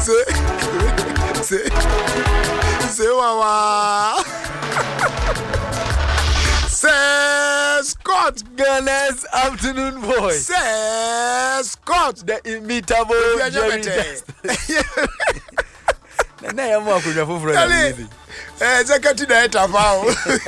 Say, Wawa. Say, Scott. Ghana's afternoon voice. Say, Scott. The imitable Jerry. Na ya mo akudwa foforo na bibi. Zakati na eta fao.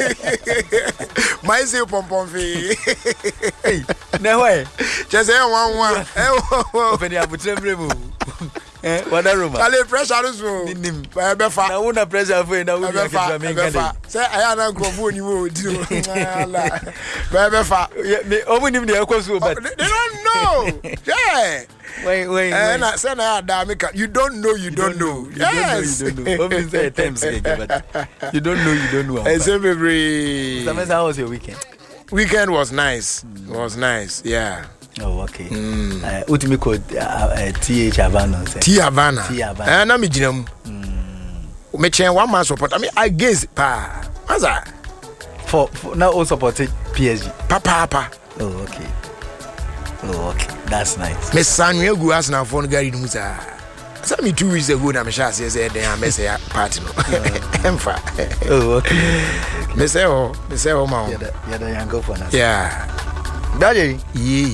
Mais eu pompom fi. Na hoe. Chese wan. Ofeni abutremre mu. Wada Roma. Ale pressure so. Nim. Be fa. Na wona pressure for na wona ketwa me ngade. Say aya na nkrofo ni wo di o. Be fa. Me omunim de ekoso but. They don't know. Yeah. Wait. Na say na adamika. You don't know. Yes. You don't know. What means that times but you don't know. Hey, so baby. How was your weekend? Weekend was nice. Was nice. Yeah. Oh, okay. Ultimate code TH Havana. T Havana. Na me ginam. Me chen one man support. I mean I guess pa. What's that? For now all supported PSG. Papa. Oh, okay. That's nice. Me sanwe gu Arsenal for gari mu sa. So me 2 weeks ago na me sha say then I mess ya party no. Emfa. Oh, okay. Me say oh ma. Yeah, the young go for now. Yeah. Daddy. Yeah.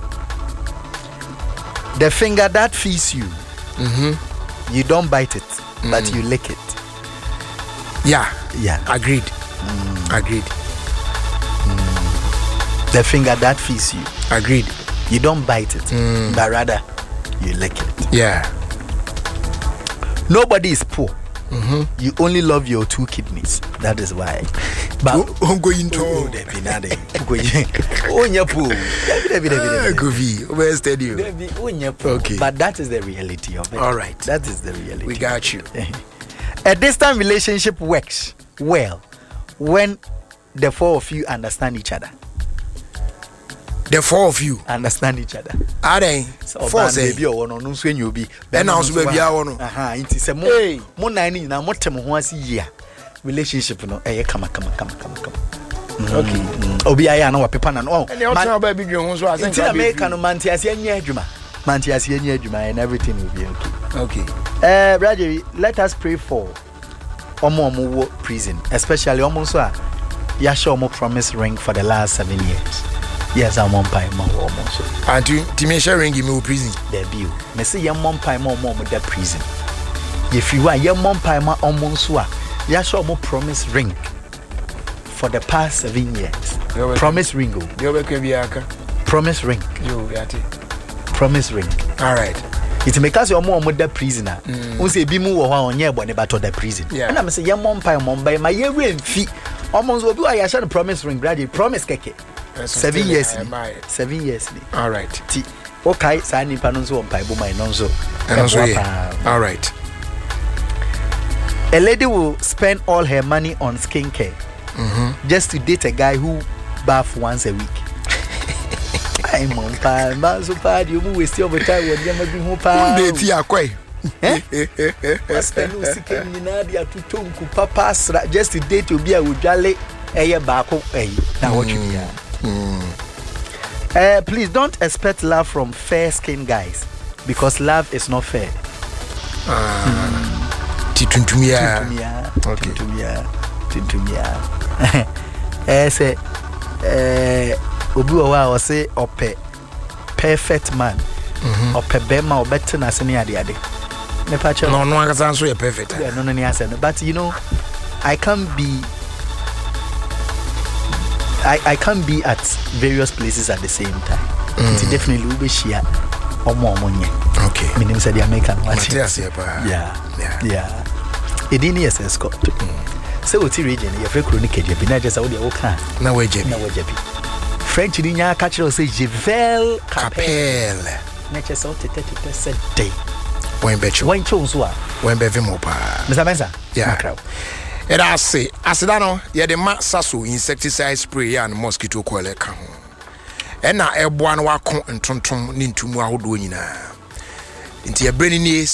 The finger that feeds you. You don't bite it, but you lick it. Yeah. Agreed. The finger that feeds you. Agreed. You don't bite it, but rather you lick it. Yeah. Nobody is poor. You only love your 2 kidneys. That is why. But I'm going to. Oh, okay. But that is the reality of it. All right. That is the reality. We got you. A distant relationship works well when the 4 of you understand each other. The 4 of you understand each other. Are they? So 4 baby or no so you be. And also baby I want. It is a mo 9 na mo tem ho ase year. Relationship no come. Okay. Obi aya na wapepa na no. And you tell baby dwen ho so I think America no man ti ase anya adwuma. Man ti ase anya adwuma and everything will be okay. Okay. Brother, let us pray for omo prison, especially omo so ya show omo promise ring for the last 7 years. Yes, I'm on pie more almost. And to me sharing give me prison. There be. Me say your mom pie more the prison. If you are your mom pie more almost ya show more promise ring for the past 7 years. Promise ring go. Promise ring. Promise ring. All right. It make us your mom the prisoner. Who say be mu wo on ye bone but the prison. And I say your mom pie by my year rent fee. Almost will be I shall promise ring graduate promise keke. 7 years. 7 years. All right. Okay, signing panonzo on Paibo my nonzo. All right. A lady will spend all her money on skincare just to date a guy who bath once a week. I'm on time, so bad you waste your time when you're making hope. Date ya kwai. Spend papa just to date you be a woodjale a bako now what you please don't expect love from fair skinned guys because love is not fair. Tituntumia. Okay. Tituntumia. Say obi wa say ope perfect man. Ope bema obeto na sene ade. Me pa che. No akasa so you perfect. Yeah, no ni ase no, but you know I can't be at various places at the same time. It's definitely we be share omo nye. Okay. Meaning say the American watch. Yeah. It didn't yes escort. So what region you feel chronic JP na just how they work na we JP. French ni nya catch say Jevel Capel. Na just so 30% day. When bet you. When chose wa. When be mo pa. Mr. Benza. Yeah. And I say, asidano, yeah, the sasso insecticide spray and mosquito coil ka ho. And na eboa na wa kon ntonton ni ntumu ahodo nyina. Nti e brani ni